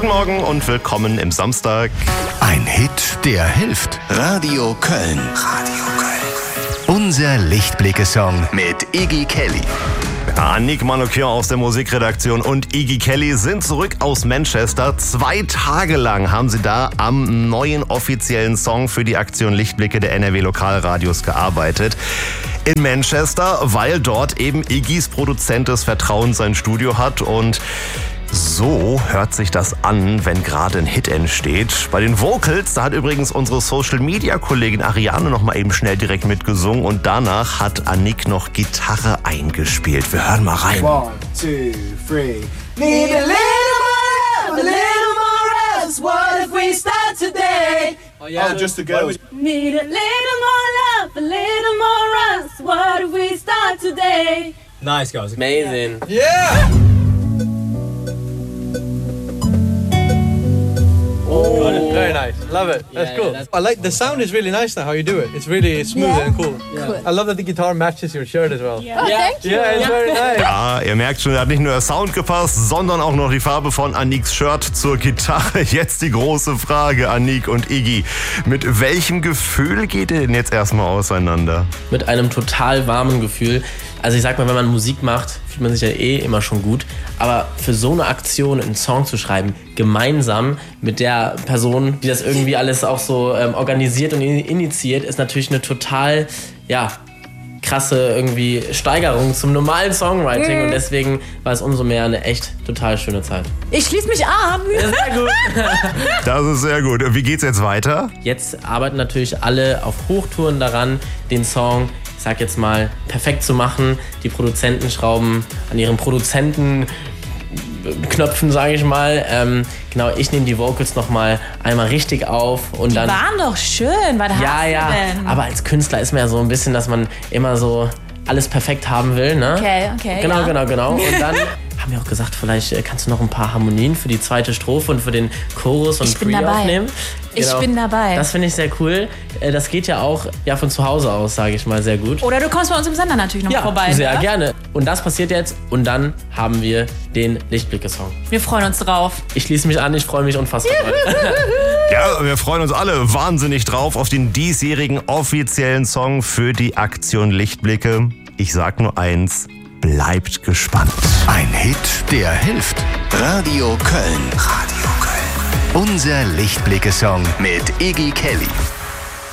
Guten Morgen und willkommen im Samstag. Ein Hit, der hilft. Radio Köln. Unser Lichtblicke-Song mit Iggy Kelly. Annick Manoukian aus der Musikredaktion und Iggy Kelly sind zurück aus Manchester. 2 Tage lang haben sie da am neuen offiziellen Song für die Aktion Lichtblicke der NRW Lokalradios gearbeitet. In Manchester, weil dort eben Iggys Produzent des Vertrauens sein Studio hat und so hört sich das an, wenn gerade ein Hit entsteht. Bei den Vocals, da hat übrigens unsere Social-Media-Kollegin Ariane noch mal eben schnell direkt mitgesungen und danach hat Annick noch Gitarre eingespielt. Wir hören mal rein. 1, 2, 3. Need a little more love, a little more us. What if we start today? Oh, just the girls. Need a little more love, a little more us. What if we start today? Nice, guys. Amazing. Yeah! Very nice. Love it. That's cool. I like the sound is really nice now how you do it. It's really smooth and cool. I love that the guitar matches your shirt as well. Oh, thank you. Yeah, it's very nice. Ja, ihr merkt schon, da hat nicht nur der Sound gepasst, sondern auch noch die Farbe von Anniks Shirt zur Gitarre. Jetzt die große Frage, Annick und Iggy. Mit welchem Gefühl geht ihr denn jetzt erstmal auseinander? Mit einem total warmen Gefühl. Also ich sag mal, wenn man Musik macht, fühlt man sich ja immer schon gut. Aber für so eine Aktion einen Song zu schreiben, gemeinsam mit der Person, die das irgendwie alles auch so organisiert und initiiert, ist natürlich eine total, krasse irgendwie Steigerung zum normalen Songwriting. Und deswegen war es umso mehr eine echt total schöne Zeit. Ich schließe mich an. Sehr gut. Das ist sehr gut. Wie geht's jetzt weiter? Jetzt arbeiten natürlich alle auf Hochtouren daran, den Song, ich sag jetzt mal, perfekt zu machen. Die Produzenten schrauben an ihren Produzentenknöpfen, sage ich mal. Genau, ich nehme die Vocals nochmal einmal richtig auf. Und Die dann waren doch schön. Was hast du denn? Aber als Künstler ist man ja so ein bisschen, dass man immer so alles perfekt haben will, ne? Okay. Genau, ja. genau. Und dann haben wir auch gesagt, vielleicht kannst du noch ein paar Harmonien für die zweite Strophe und für den Chorus und Ich bin Pre dabei. aufnehmen. Ich bin dabei. Das finde ich sehr cool. Das geht ja auch von zu Hause aus, sage ich mal, sehr gut. Oder du kommst bei uns im Sender natürlich noch vorbei. Sehr ne? gerne. Und das passiert jetzt und dann haben wir den Lichtblicke-Song. Wir freuen uns drauf. Ich schließe mich an, ich freue mich unfassbar. Ja, wir freuen uns alle wahnsinnig drauf auf den diesjährigen offiziellen Song für die Aktion Lichtblicke. Ich sag nur eins, bleibt gespannt. Ein Hit, der hilft. Radio Köln. Unser Lichtblicke-Song mit Iggy Kelly.